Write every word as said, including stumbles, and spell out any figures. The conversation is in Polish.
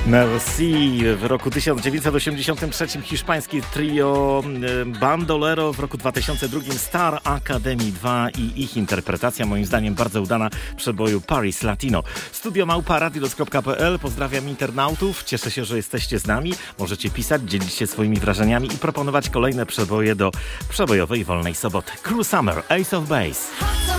Merci. W roku tysiąc dziewięćset osiemdziesiątym trzecim hiszpańskie trio Bandolero, w roku dwa tysiące drugim Star Academy dwa i ich interpretacja, moim zdaniem bardzo udana, przeboju Paris Latino. Studio małpa radiolot kropka p l. Pozdrawiam internautów. Cieszę się, że jesteście z nami. Możecie pisać, dzielić się swoimi wrażeniami i proponować kolejne przeboje do przebojowej wolnej soboty. Cruel Summer, Ace of Base.